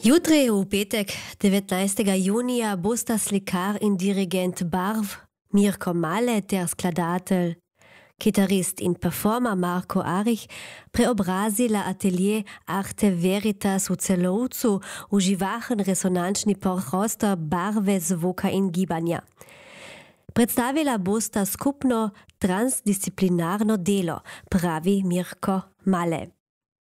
Jutri v petek, 19. junija, bosta slikar in dirigent barv Mirko Male ter skladatelj, kitarist in performer Marko Arich preobrazila atelier Arte Veritas v Celovcu v živahen resonančni prostor barve, zvoka in gibanja. Predstavila bosta skupno transdisciplinarno delo, pravi Mirko Male.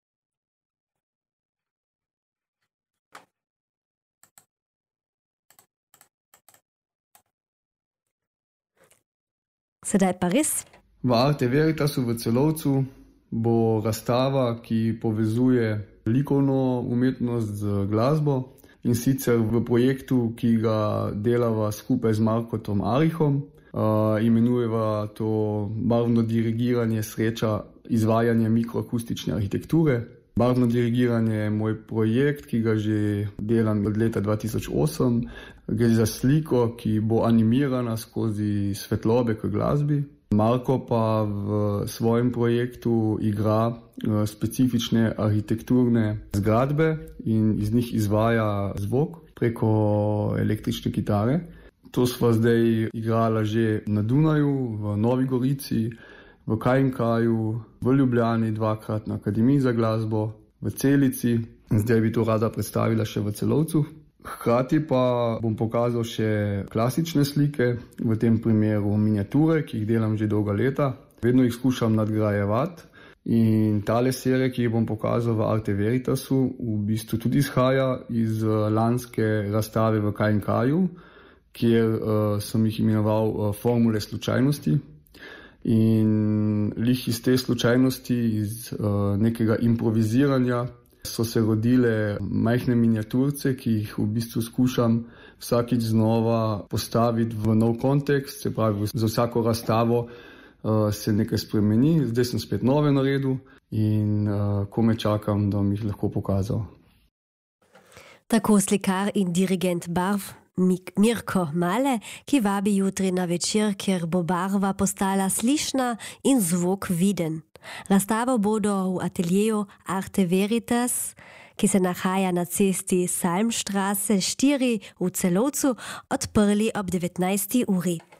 Sedaj pa res. V Arte Veritasu v Celovcu bo razstava, ki povezuje likovno umetnost z glasbo, in sicer v projektu, ki ga delava skupaj z Markom Arichom. Imenujeva to barvno dirigiranje sreča izvajanje mikroakustične arhitekture. Barvno dirigiranje je moj projekt, ki ga že delam od leta 2008. Gre za sliko, ki bo animirana skozi svetlobe k glasbi. Marko pa v svojem projektu igra specifične arhitekturne zgradbe in iz njih izvaja zvok preko električne kitare. To sva zdaj igrala že na Dunaju, v Novi Gorici, v KMK-ju, v Ljubljani dvakrat, na Akademiji za glasbo, v Celici. Zdaj bi to rada predstavila še v Celovcu. Hkrati pa bom pokazal še klasične slike, v tem primeru miniature, ki jih delam že dolga leta. Vedno jih skušam nadgrajevati. In tale serija, ki jih bom pokazal v Arte Veritasu, v bistvu tudi izhaja iz lanske razstave v KMK-ju, kjer sem jih imenoval Formule slučajnosti. In lih iz te slučajnosti, iz nekega improviziranja, so se rodile majhne miniaturce, ki jih v bistvu skušam vsakič znova postaviti v nov kontekst. Se pravi, za vsako razstavo se nekaj spremeni. Zdaj sem spet nove naredil in komaj čakam, da mi jih lahko pokazal. Tako slikar in dirigent barv Mirko Male, ki vabi jutri na večer, kjer bo barva postala slišna in zvok viden. Razstavo bodo v ateljeju Arte Veritas, ki se nahaja na cesti Salmstraße 4 v Celovcu, odprli ob 19. uri.